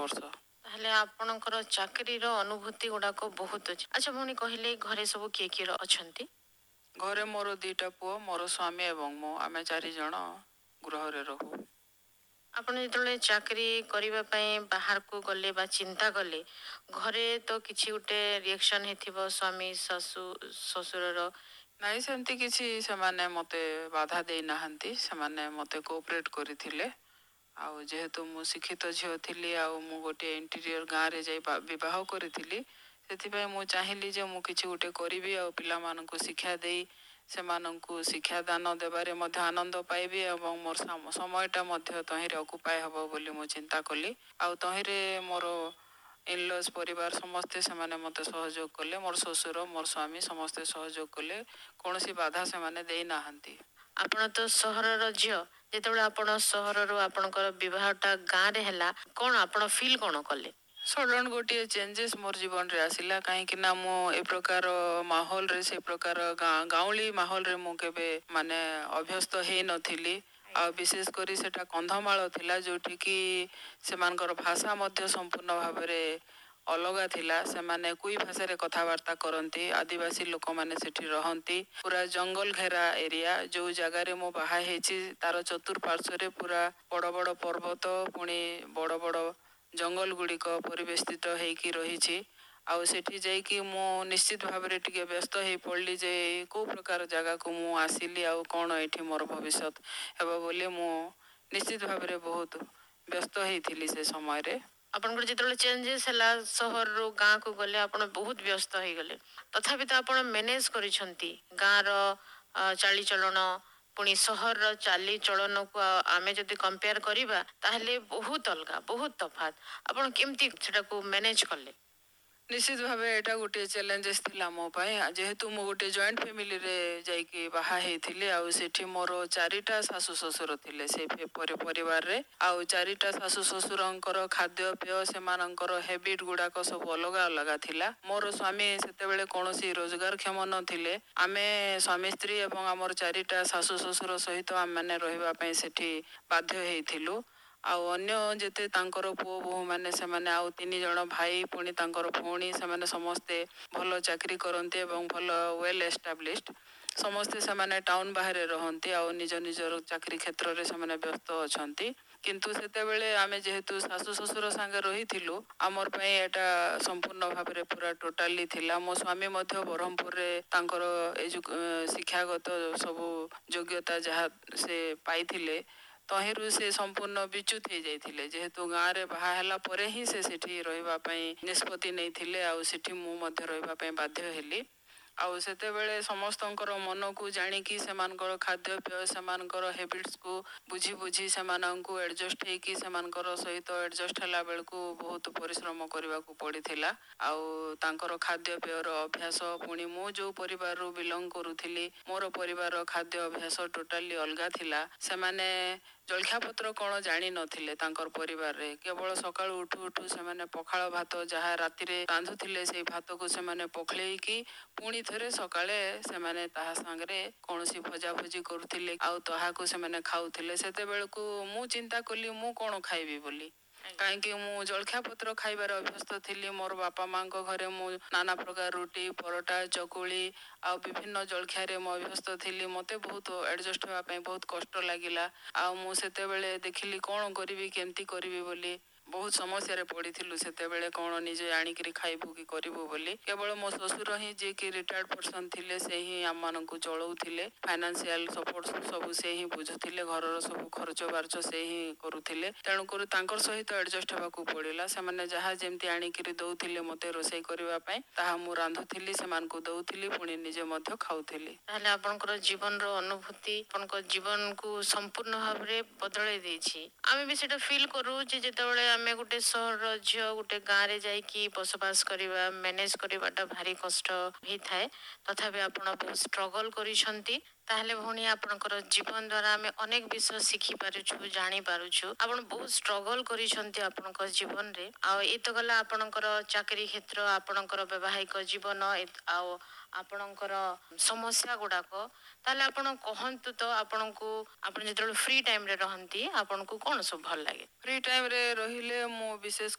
वर्ष। ताहले आपणकर चाकरीर अनुभूति गुड़ाक बहुत अच्छे। अच्छा भौणी कहले घरे सब किए किए अछंती? घरे मोर 2टा पुओ, मोर स्वामी एवं मो, आमे 4 जण गृह रहू। आपण जो चाकरी करने बाहर को गले बा चिंता कले घरे तो किसी गोटे रिएक्शन हेथिबो स्वामी सासू ससुरर? नाई सेमती किसी से माने मते बाधा दे नाहंती, से माने मते कोऑपरेट करिथिले। आउ जेहेतु मु शिक्षित झियो थिली आउ मु गोटे इंटीरियर गाँव रे जाई विवाह करिथिली, सेथिपाई मु चाहिली जे मु किछि गोटे करिबी आउ पिला माननकु शिक्षा देई सेमाननकु शिक्षा दान देबारे मध्य आनंद पाइबी एवं मोर समयटा मध्य तहिरे अकुपाय हबो बोली मु चिंता कली। आउ तहिरे मोर इनलॉज परिवार समस्ते से माने मते सहयोग कले, मोर ससुर मोर स्वामी समस्ते सहयोग कले, कोनोसी बाधा से माने देई नाहंती। आपण तो सहरर झियो, जेतेबेले आपण सहरर आपणकर विवाहटा गाँ रे हैला, कोन आपण फील कोन कले? सडन गोटे चेंजेस मोर जीवन रे आसिला, कहीं ना मु ए प्रकार माहौल रे से प्रकार गाउली माहौल रे मु केबे माने अभ्यस्त हे नथिली। आ विशेष करी सेटा कंधमाल थिला, जोठी कि सेमानकर भाषा मध्य संपूर्ण भाबरे अलगा थिला। से माने कुई भाषा रे कथावार्ता करंती, आदिवासी लोक माने सेठी रहंती, पूरा जंगल घेरा एरिया। जो जगह रे मु बाहा हेची तार चतुर्पार्श्व रे पूरा बड़ बड़ पर्वत पुणी बड़ बड़ जंगल गुड़िक परिवेष्टित होइकी रही। आउ सेठी जाइकी मु निश्चित भाव में टिके व्यस्त हो पड़ली जे को प्रकार जगह को मु आसिली आउ कौन एठी मोर भविष्य हेबो बोली मु निश्चित भाव में बहुत व्यस्त होइथिली से समय रे। आपनकर जितले चेंजेस हला शहर रो गाँ को गले आपण बहुत व्यस्त हो गले, तथापि तो आपण मैनेज करिसंती गाँ रो चाली चलन पुणी सहर रो चाली चलन को आमे जदि कंपेयर करिबा ताहले बहुत अलगा, बहुत तफात। आपण केमती सेटा को मैनेज करले? निश्चित भाव एटा गोटे चैलेंजेस थिला मो पाए, जेहेतु मो गोटे जॉइंट फैमिली रे जाइकी बाहा हेथिले। आउ सेठी मोर 4टा सासु ससुर थिले से परिवार रे। आउ 4टा सासु ससुरंकर खाद्य पेय सेमानंकर हैबिट गुडाक सब अलग अलग थिला। मोर स्वामी सेते बेले कोनोसी रोजगार क्षम नथिले। आमे स्वामी स्त्री एवं हमर 4टा सासु ससुर सहित आम माने रहिबा पई सेठी बाध्य हेथिलु। आउ अन्य जेते तांकर पुओ बोहू माने से माने आउ 3 जण भाई पुणी तांकर भौणी से माने समस्ते भल चाकरी करते एवं भल वेल एस्टाब्लिश्ड समस्ते से माने टाउन बाहर रहंती आउ निज निजर चाकरी क्षेत्र रे से माने व्यस्त अछंती। किंतु सेते बेले आमे जेहेतु सासु ससुर संगे रहिथिलु, आमर पई एटा संपूर्ण भाव रे पूरा टोटाली थिला। मो स्वामी मध्य ब्रह्मपुर रे तांकर शिक्षागत सब योग्यता जहा से पाइथिले, तहिरु से संपूर्ण विच्युत हो जाइथिले। जेहेतु गाँ रे बाहा हैला परे ही से सेठी रहिबा पई निष्पत्ति नै थिले, आउ सेठी मु मध्य रहिबा पई बाध्य हेली। आउ सेते बेले समस्तंकर मन को जानी कि सेमानकर खाद्य पेय सेमानकर हैबिट्स को बुझी बुझी सेमानंकु एडजस्ट हेकी सेमानकर सहित एडजस्ट होला बेलकु बहुत परिश्रम करबा को पड़िथिला। आउ तांकर खाद्य पेयर अभ्यास पुणी मु जो परिवार रो बिलोंग करूथिली, मोर परिवार खाद्य अभ्यास टोटाली अलगा थिला। से माने जलखिया पत्र कौन जानी नथिले तांकर परिवार रे। केवल सकाळ उठू उठू से माने पखाळ भात जहा राति रे रांधुथिले से भात को से माने पखलेकी पुणी थरे सकाळे से माने ताहा संगरे कोनोसी भजा भजी करूथिले आउ ताहा को से माने खाउथिले। सेते बेलकु मु चिंता कली मु कोन खाइबी बोली, कहीं मु जलखिया पत्र खाइबार अभ्यस्त थी। मोर बापा माँ घरे मु नाना प्रकार रुटी परोटा चकुली आ विभिन्न जलखिया मु अभ्यस्त थी। मते बहुत एडजस्ट होगापी बहुत कष्ट लगिला। आ मु सेते बेले देखिली कौन करी केमती करी बोली बहुत समस्या रे पड़ीथिलु। सेते बेले कौन निजे आनिकरी खाइबु कि करिबु बोली केवल मो ससुर ही जे कि रिटायर्ड पर्सन थिले से ही आम मानकु चलाउथिले। फाइनेंशियल सपोर्ट सब से ही बुझुथिले, घरर सब खर्च बार्च से ही करुथिले। तेणु करू तांकर सहित एडजस्ट होबाकू पड़िला। से माने जहा जेमती आनिकरी दउथिले मते रोषेई करिवा पई ताहा मु रांधुथिली, सेमानकु दउथिली पुणी निजे मध्य खाउथिली। ताहले आपनकर जीवन रो अनुभूति आपनकर जीवन को संपूर्ण भाव रे बदलै देछि। आमे भी सेटा फील करू जे जेतेबेले आमे गुटे शहर झियो गुटे गाँ रे जाई कि बसबास करिबा मैनेज करिबाटा भारी कष्ट ही थाए, तथापि आपण बहुत स्ट्रगल करिसंती। ताहले भौणी आपनकर जीवन द्वारा आमे अनेक विषय शिखि पारुछु जानि पारुछु। आपण बहुत स्ट्रगल करिसंती आपनकर जीवन रे। आ ए तो गला आपनकर चाकरी क्षेत्र आपनकर वैवाहिक जीवन आ आपनकर समस्या गुडाक। ताहले आपण कहंतु तो आपनको आपण जेतेबेले फ्री टाइम रे रहंती आपनको कोन सब भल लागे? फ्री टाइम रे रहिले मु विशेष